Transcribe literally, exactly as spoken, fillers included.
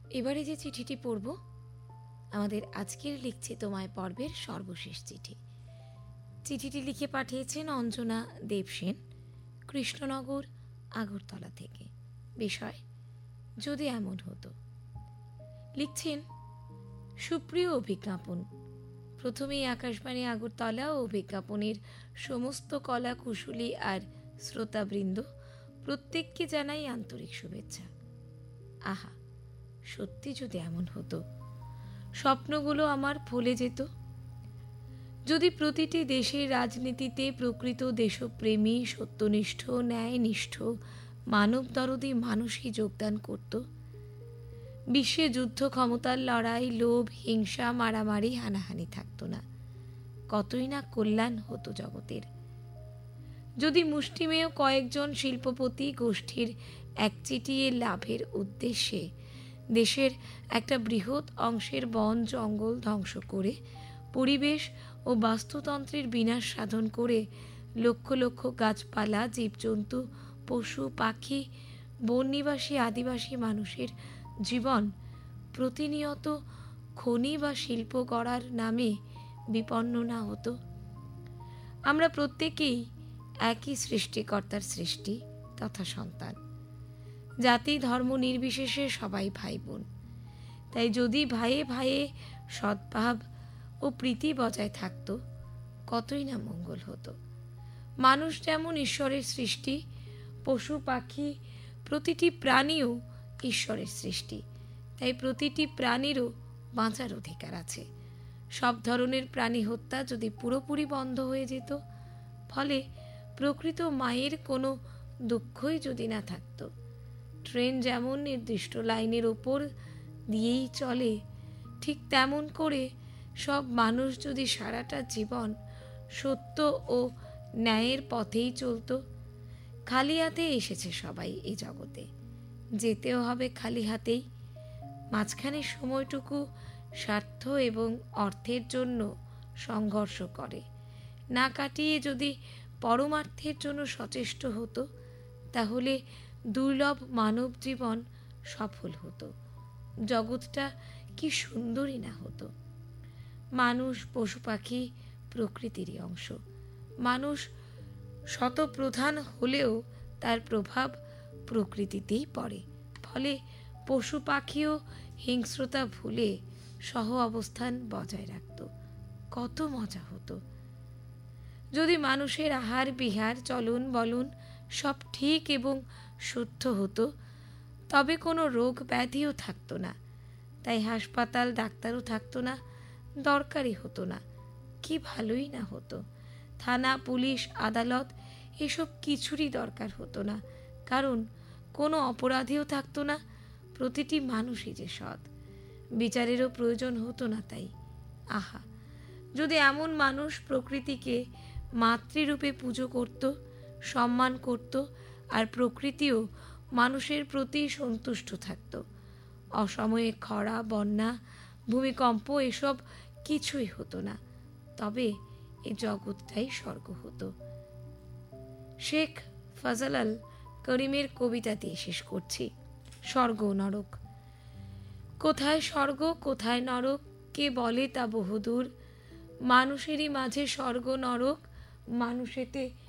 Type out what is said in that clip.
এবারে যে চিঠিটি পড়ব আমাদের আজকের লিখছে তোমায় পর্বের সর্বশেষ চিঠি। চিঠিটি লিখে পাঠিয়েছেন অঞ্জনা দেবসেন, কৃষ্ণনগর, আগরতলা থেকে। বিষয়, যদি এমন হতো। লিখছেন, সুপ্রিয় অভিজ্ঞাপন, প্রথমেই আকাশবাণী আগরতলা ও বিজ্ঞাপনের সমস্ত কলা কুশলী আর শ্রোতাবৃন্দ প্রত্যেককে জানাই আন্তরিক শুভেচ্ছা। আহা, সত্যি যদি এমন হতো, স্বপ্নগুলো আমার ফলে যেত। যদি প্রতিটি দেশের রাজনীতিতে প্রকৃত দেশপ্রেমী, সত্যনিষ্ঠ, ন্যায়নিষ্ঠ, মানবদরদী মানুষই যোগদান করত, বিশ্বে যুদ্ধ ক্ষমতার লড়াই, লোভ, হিংসা, মারামারি, হানাহানি থাকতো না, কতই না কল্যাণ হতো জগতের। যদি মুষ্টিমেয় কয়েকজন শিল্পপতি গোষ্ঠীর একচেটিয়ে লাভের উদ্দেশ্যে দেশের একটা বৃহৎ অংশের বন জঙ্গল ধ্বংস করে পরিবেশ ও বাস্তুতন্ত্রের বিনাশ সাধন করে লক্ষ লক্ষ গাছপালা, জীবজন্তু, পশু পাখি, বননিবাসী আদিবাসী মানুষের জীবন প্রতিনিয়ত খনি বা শিল্প গড়ার নামে বিপন্ন না হতো। আমরা প্রত্যেকেই একই সৃষ্টিকর্তার সৃষ্টি তথা সন্তান, জাতি ধর্ম নির্বিশেষে সবাই ভাই বোন। তাই যদি ভাইয়ে ভাইয়ে সদ্ভাব ও প্রীতি বজায় থাকত, কতই না মঙ্গল হতো। মানুষ যেমন ঈশ্বরের সৃষ্টি, পশু পাখি প্রতিটি প্রাণীও ঈশ্বরের সৃষ্টি, তাই প্রতিটি প্রাণীরও বাঁচার অধিকার আছে। সব ধরনের প্রাণী হত্যা যদি পুরোপুরি বন্ধ হয়ে যেত, ফলে প্রকৃত মায়ের কোনো দুঃখই যদি না থাকতো। ট্রেন যেমন নির্দিষ্ট লাইনের ওপর দিয়েই চলে, ঠিক তেমন করে সব মানুষ যদি সারাটা জীবন সত্য ও ন্যায়ের পথেই চলত। খালি হাতে এসেছে সবাই এই জগতে, যেতেও হবে খালি হাতেই। মাঝখানে সময়টুকু স্বার্থ এবং অর্থের জন্য সংঘর্ষ করে না কাটিয়ে যদি পরমার্থের জন্য সচেষ্ট হতো, তাহলে দুর্লভ মানব জীবন সফল হতো, জগৎটা কি সুন্দরই না হতো। মানুষ পশু পাখি প্রকৃতিরই অংশ। মানুষ শতপ্রধান হলেও তার প্রভাব প্রকৃতিতেই পড়ে, ফলে পশু পাখিও হিংস্রতা ভুলে সহ অবস্থান বজায় রাখত। কত মজা হতো যদি মানুষের আহার বিহার, চলন বলন সব ঠিক এবং শুদ্ধ হতো, তবে কোনো রোগ ব্যাধিও থাকতো না। তাই হাসপাতাল, ডাক্তারও থাকতো না, দরকারই হতো না। কি ভালোই না হতো। থানা, পুলিশ, আদালত এসব কিছুরই দরকার হতো না, কারণ কোনো অপরাধীও থাকতো না। প্রতিটি মানুষই যে সৎ, বিচারেরও প্রয়োজন হতো না। তাই আহা, যদি এমন মানুষ প্রকৃতিকে মাতৃরূপে পুজো করত, সম্মান করত, আর প্রকৃতিও মানুষের প্রতি সন্তুষ্ট থাকত, অসময়ে খরা, বন্যা, ভূমিকম্প এসব কিছুই হতো না, তবে এই জগৎটাই স্বর্গ হতো। শেখ ফজল করিমের কবিতা দিয়ে শেষ করছি। স্বর্গ নরক, কোথায় স্বর্গ কোথায় নরক, কে বলে তা বহুদূর। মানুষেরই মাঝে স্বর্গ নরক, মানুষেতে